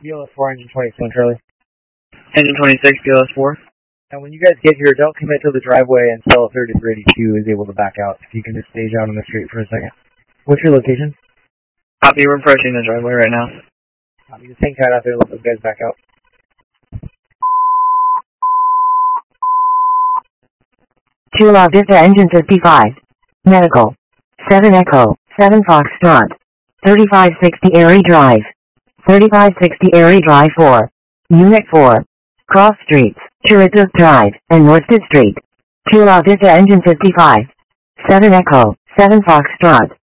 BLS4, engine 27, Charlie. Engine 26, BLS4. And when you guys get here, don't commit to the driveway until 3382 is able to back out. If you can just stage out on the street for a second. What's your location? Copy, we're approaching the driveway right now. Copy, just hang tight out there and let those guys back out. Chula Vista engine 55. Medical. 7 Echo, 7 Foxtrot. 3560 Erie Drive. 3560 Erie Drive 4. Unit 4. Cross Streets, Chirituk Drive, and Northsted Street. Chula Vista engine 55. 7 Echo, 7 Foxtrot.